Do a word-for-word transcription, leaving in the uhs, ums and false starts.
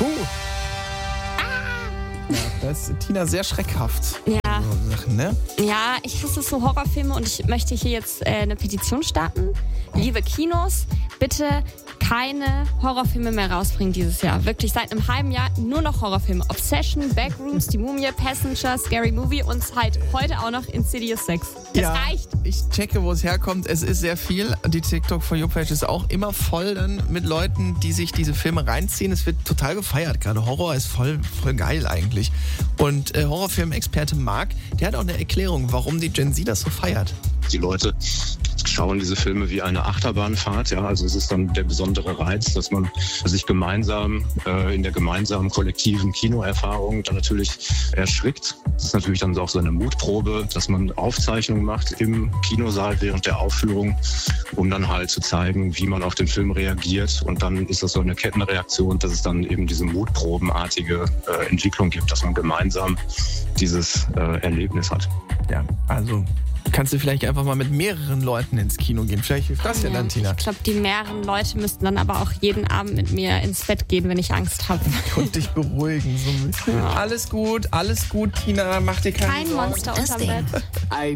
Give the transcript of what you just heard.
Puh. Ja, das ist Tina sehr schreckhaft. Ja. So Sachen, ne? Ja, ich hasse so Horrorfilme und ich möchte hier jetzt äh, eine Petition starten. Liebe Kinos, bitte keine Horrorfilme mehr rausbringen dieses Jahr. Wirklich seit einem halben Jahr nur noch Horrorfilme. Obsession, Backrooms, Die Mumie, Passenger, Scary Movie und halt heute auch noch Insidious sechs. Das ja, reicht. Ich checke, wo es herkommt. Es ist sehr viel. Die TikTok For You Page ist auch immer voll dann mit Leuten, die sich diese Filme reinziehen. Es wird total gefeiert. Gerade Horror ist voll, voll geil eigentlich. Und äh, Horrorfilm-Experte Marc, der hat auch eine Erklärung, warum die Gen Z das so feiert. Die Leute schauen diese Filme wie eine Achterbahnfahrt. Ja, also es ist dann der besondere Reiz, dass man sich gemeinsam äh, in der gemeinsamen kollektiven Kinoerfahrung dann natürlich erschrickt. Das ist natürlich dann auch so eine Mutprobe, dass man Aufzeichnungen macht im Kinosaal während der Aufführung, um dann halt zu zeigen, wie man auf den Film reagiert. Und dann ist das so eine Kettenreaktion, dass es dann eben diese mutprobenartige äh, Entwicklung gibt, dass man gemeinsam dieses äh, Erlebnis hat. Ja, also kannst du vielleicht einfach mal mit mehreren Leuten ins Kino gehen. Vielleicht hilft das ja, ja dann, Tina. Ich glaube, die mehreren Leute müssten dann aber auch jeden Abend mit mir ins Bett gehen, wenn ich Angst habe. Und dich beruhigen so ein bisschen. Ja. Alles gut, alles gut, Tina. Mach dir keine Kein Sorgen. Monster unterm Bett.